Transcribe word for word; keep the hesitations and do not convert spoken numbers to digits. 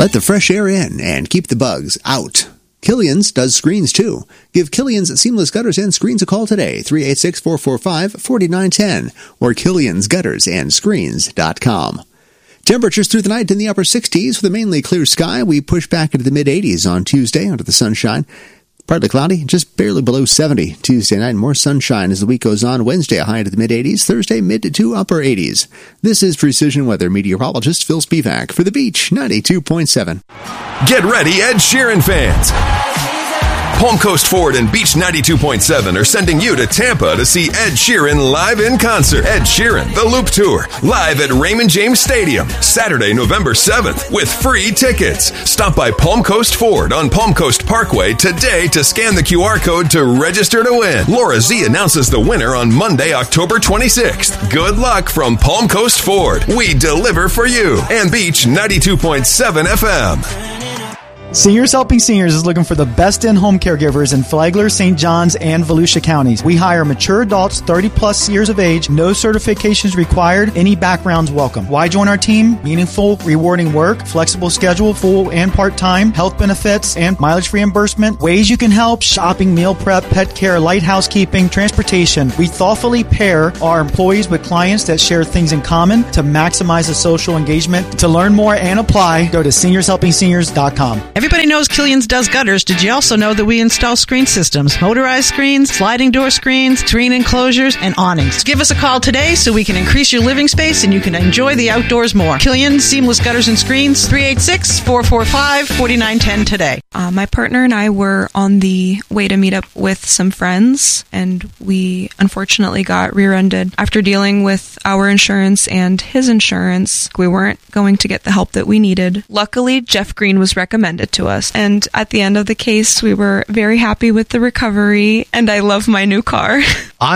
Let the fresh air in and keep the bugs out. Killian's does screens too. Give Killian's Seamless Gutters and Screens a call today, three eight six, four four five, four nine one zero, or killians gutters and screens dot com. Temperatures through the night in the upper sixties with a mainly clear sky. We push back into the mid-eighties on Tuesday under the sunshine. Partly cloudy, just barely below seventy. Tuesday night, more sunshine as the week goes on. Wednesday, a high into the mid-eighties. Thursday, mid to upper eighties. This is Precision Weather meteorologist Phil Spivak for The Beach ninety-two point seven. Get ready, Ed Sheeran fans. Palm Coast Ford and Beach ninety-two point seven are sending you to Tampa to see Ed Sheeran live in concert. Ed Sheeran, The Loop Tour, live at Raymond James Stadium, Saturday, November seventh, with free tickets. Stop by Palm Coast Ford on Palm Coast Parkway today to scan the Q R code to register to win. Laura Z announces the winner on Monday, October twenty-sixth. Good luck from Palm Coast Ford. We deliver for you. And Beach ninety-two point seven F M. Seniors Helping Seniors is looking for the best in-home caregivers in Flagler, Saint Johns, and Volusia counties. We hire mature adults, thirty plus years of age, no certifications required, any backgrounds welcome. Why join our team? Meaningful, rewarding work, flexible schedule, full and part-time, health benefits, and mileage reimbursement. Ways you can help: shopping, meal prep, pet care, light housekeeping, transportation. We thoughtfully pair our employees with clients that share things in common to maximize the social engagement. To learn more and apply, go to seniors helping seniors dot com. Everybody knows Killian's does gutters. Did you also know that we install screen systems, motorized screens, sliding door screens, screen enclosures, and awnings? Give us a call today so we can increase your living space and you can enjoy the outdoors more. Killian's Seamless Gutters and Screens, three eight six, four four five, four nine one zero today. Uh, my partner and I were on the way to meet up with some friends, and we unfortunately got rear-ended. After dealing with our insurance and his insurance, we weren't going to get the help that we needed. Luckily, Jeff Green was recommended to us, and at the end of the case, we were very happy with the recovery, and I love my new car.